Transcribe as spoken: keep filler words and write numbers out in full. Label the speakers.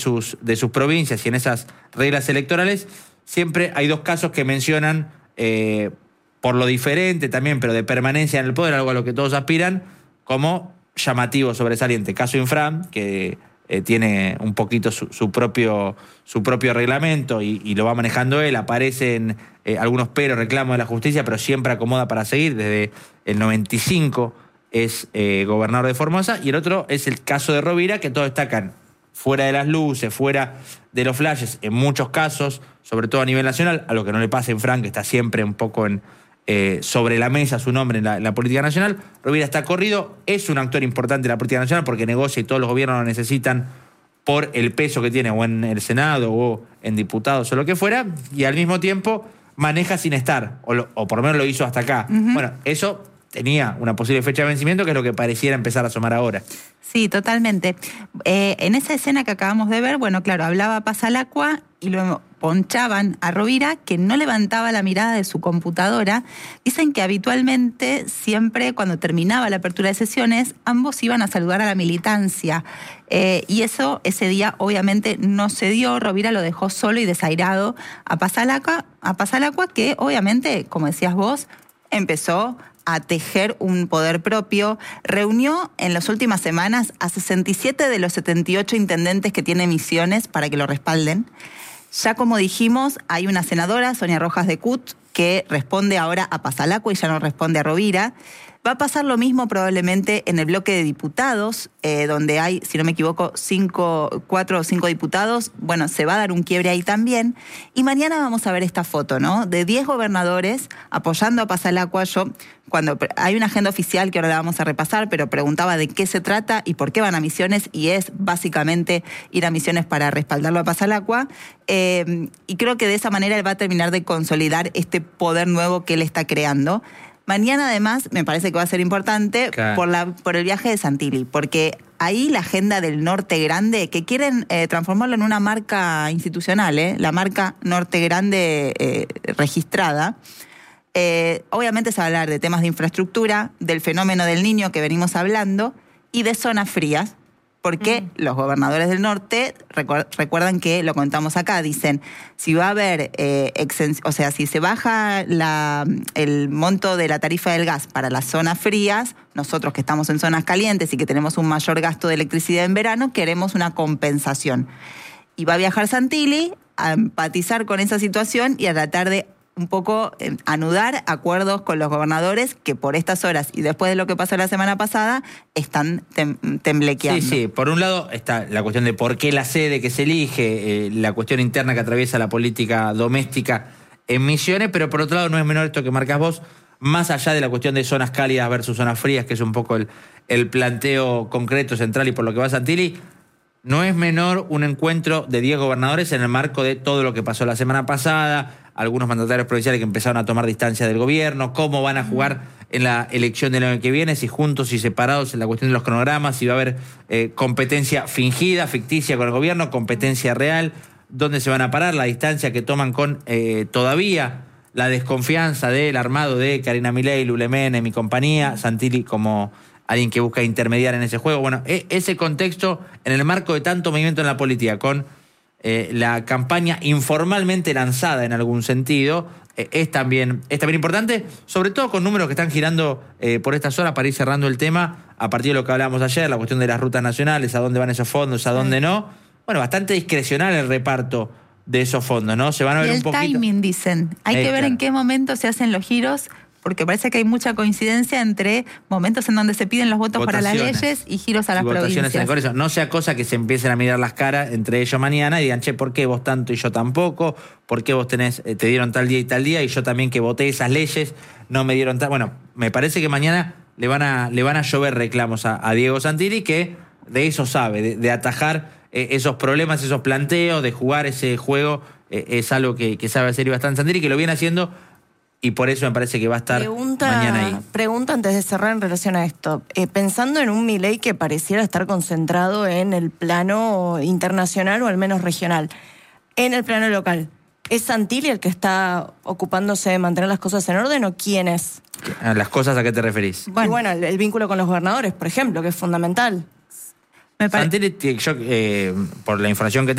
Speaker 1: sus, de sus provincias y en esas reglas electorales, siempre hay dos casos que mencionan, eh, por lo diferente también, pero de permanencia en el poder, algo a lo que todos aspiran, como llamativo, sobresaliente. Caso Infram, que eh, tiene un poquito su, su, propio, su propio reglamento y, y lo va manejando él. Aparecen eh, algunos peros, reclamos de la justicia, pero siempre acomoda para seguir. Desde el noventa y cinco es eh, gobernador de Formosa. Y el otro es el caso de Rovira, que todos destacan fuera de las luces, fuera de los flashes, en muchos casos, sobre todo a nivel nacional, a lo que no le pasa a Infram, que está siempre un poco en... Eh, sobre la mesa su nombre en la, en la política nacional. Rovira está corrido, es un actor importante en la política nacional porque negocia y todos los gobiernos lo necesitan por el peso que tiene o en el Senado o en diputados o lo que fuera, y al mismo tiempo maneja sin estar, o, lo, o por lo menos lo hizo hasta acá. Uh-huh. Bueno, eso tenía una posible fecha de vencimiento, que es lo que pareciera empezar a asomar ahora.
Speaker 2: Sí, totalmente. Eh, en esa escena que acabamos de ver, bueno, claro, hablaba Pasalacqua y luego ponchaban a Rovira, que no levantaba la mirada de su computadora. Dicen que habitualmente, siempre cuando terminaba la apertura de sesiones, ambos iban a saludar a la militancia. Eh, y eso, ese día, obviamente, no se dio. Rovira lo dejó solo y desairado a Pasalacqua, a Pasalacqua, que obviamente, como decías vos, empezó a tejer un poder propio. Reunió en las últimas semanas a sesenta y siete de los setenta y ocho intendentes que tiene Misiones para que lo respalden. Ya como dijimos, hay una senadora, Sonia Rojas de Cut, que responde ahora a Pasalacqua y ya no responde a Rovira. Va a pasar lo mismo probablemente en el bloque de diputados, eh, donde hay, si no me equivoco, cinco, cuatro o cinco diputados. Bueno, se va a dar un quiebre ahí también. Y mañana vamos a ver esta foto, ¿no? De diez gobernadores apoyando a Pasalacqua. Yo, cuando hay una agenda oficial que ahora la vamos a repasar, pero preguntaba de qué se trata y por qué van a Misiones, y es básicamente ir a Misiones para respaldarlo a Pasalacqua. Eh, y creo que de esa manera él va a terminar de consolidar este poder nuevo que él está creando. Mañana, además, me parece que va a ser importante, claro, por, la, por el viaje de Santilli, porque ahí la agenda del Norte Grande, que quieren eh, transformarlo en una marca institucional, ¿eh? La marca Norte Grande eh, registrada. Eh, obviamente se va a hablar de temas de infraestructura, del fenómeno del Niño que venimos hablando, y de zonas frías, porque mm. los gobernadores del norte, recu- recuerdan que lo contamos acá, dicen, si va a haber, eh, exen- o sea, si se baja la, el monto de la tarifa del gas para las zonas frías, nosotros que estamos en zonas calientes y que tenemos un mayor gasto de electricidad en verano, queremos una compensación. Y va a viajar Santilli a empatizar con esa situación y a tratar de un poco eh, anudar acuerdos con los gobernadores que por estas horas y después de lo que pasó la semana pasada están tem temblequeando.
Speaker 1: Sí, sí. Por un lado está la cuestión de por qué la sede que se elige, eh, la cuestión interna que atraviesa la política doméstica en Misiones, pero por otro lado no es menor esto que marcas vos, más allá de la cuestión de zonas cálidas versus zonas frías, que es un poco el, el planteo concreto, central y por lo que va Santilli. No es menor un encuentro de diez gobernadores en el marco de todo lo que pasó la semana pasada, algunos mandatarios provinciales que empezaron a tomar distancia del gobierno, cómo van a jugar en la elección del año que viene, si juntos y separados en la cuestión de los cronogramas, si va a haber eh, competencia fingida, ficticia con el gobierno, competencia real, dónde se van a parar, la distancia que toman con eh, todavía la desconfianza del armado de Karina Milei, Lule Menem y compañía, Santilli como alguien que busca intermediar en ese juego. Bueno, ese contexto en el marco de tanto movimiento en la política, con eh, la campaña informalmente lanzada en algún sentido, eh, es, también, es también importante, sobre todo con números que están girando eh, por estas horas para ir cerrando el tema, a partir de lo que hablábamos ayer, la cuestión de las rutas nacionales, a dónde van esos fondos, a dónde no. Bueno, bastante discrecional el reparto de esos fondos, ¿no? Se van a ver
Speaker 2: y el
Speaker 1: un poquito.
Speaker 2: Timing, dicen. Hay eh, que ver claro. en qué momento se hacen los giros, porque parece que hay mucha coincidencia entre momentos en donde se piden los votos para las leyes y giros a las provincias. En el Congreso.
Speaker 1: No sea cosa que se empiecen a mirar las caras entre ellos mañana y digan, che, ¿por qué vos tanto y yo tampoco? ¿Por qué vos tenés, te dieron tal día y tal día y yo también que voté esas leyes no me dieron tal? Bueno, me parece que mañana le van a, le van a llover reclamos a, a Diego Santilli, que de eso sabe, de, de atajar eh, esos problemas, esos planteos, de jugar ese juego, eh, es algo que, que sabe hacer y bastante Santilli, que lo viene haciendo. Y por eso me parece que va a estar
Speaker 3: pregunta,
Speaker 1: mañana ahí.
Speaker 3: Pregunta antes de cerrar en relación a esto. Eh, pensando en un Milei que pareciera estar concentrado en el plano internacional o al menos regional, en el plano local, ¿es Santilli el que está ocupándose de mantener las cosas en orden o quién es?
Speaker 1: ¿Las cosas a qué te referís?
Speaker 3: Bueno, y bueno el, el vínculo con los gobernadores, por ejemplo, que es fundamental.
Speaker 1: Me Santilli, yo, eh, por la información que